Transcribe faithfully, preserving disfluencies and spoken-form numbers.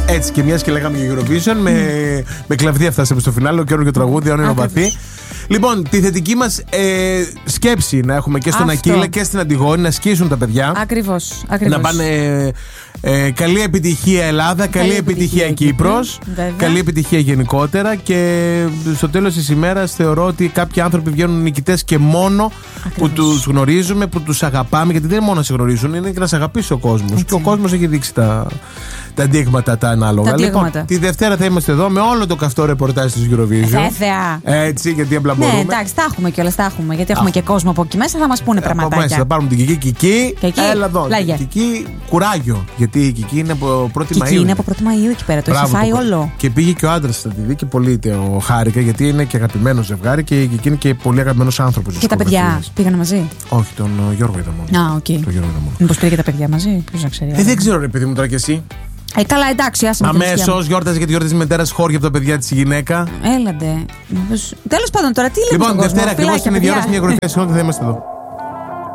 Έτσι, και μια και λέγαμε για Eurovision, mm. με, με κλαβδία φτάσαμε στο φινάλε, ο καινούργιο τραγούδι, όνειρο βαθύ. Λοιπόν, τη θετική μας ε, σκέψη να έχουμε και στον Ακύλα και στην Αντιγόνη, να σκίσουν τα παιδιά. Ακριβώς. Ακριβώς. Να πάνε. Ε, καλή επιτυχία Ελλάδα, καλή, καλή επιτυχία, επιτυχία Κύπρος, βέβαια. Καλή επιτυχία γενικότερα. Και στο τέλος της ημέρας θεωρώ ότι κάποιοι άνθρωποι βγαίνουν νικητές και μόνο Ακριβώς. που τους γνωρίζουμε, που τους αγαπάμε. Γιατί δεν είναι μόνο να σε γνωρίζουν, είναι και να σε αγαπήσει ο κόσμος. Έτσι. Και ο κόσμος έχει δείξει τα, τα δείγματα τα ανάλογα. Τα λοιπόν, τη Δευτέρα θα είμαστε εδώ με όλο το καυτό ρεπορτάζ της Eurovision. Βέβαια. Έτσι, γιατί απλά ναι, μπορούμε. εντάξει, τα έχουμε κιόλας, τα έχουμε. Γιατί έχουμε Α. και κόσμο από εκεί μέσα, θα μας πούνε πραγματάκια. Μέσα, θα πάρουμε την Κική Κική. Κική. Έλα εδώ. Κική, κουράγιο. Γιατί η Κική είναι από πρώτη Μαΐου. Κική είναι από πρώτη Μαΐου εκεί πέρα. Το έχει φάει όλο. Και πήγε και ο άντρας θα τη δει και πολύ το χάρηκα, γιατί είναι και αγαπημένο ζευγάρι και η Κική είναι και πολύ αγαπημένος άνθρωπος. Και τα παιδιά πήγανε μαζί. Όχι, τον Γιώργο είδα μόνο. Α, οκ. Μήπως πήγε και τα παιδιά μαζί, ποιος να ξέρει. Ε, δεν ξέρω, ρε παιδί μου, τώρα κι εσύ. Ε, καλά, εντάξει, άσε με. Αμέσως γιόρταζε και τη γιόρταζε μητέρα χώρια από τα παιδιά της η γυναίκα. Έλαντε. Τέλος πάντων, τώρα τι λέμε. Λοιπόν, Δευτέρα ακριβώς στην ίδια ώρα, μια γροθιά συγγνώμη, θα είμαστε εδώ.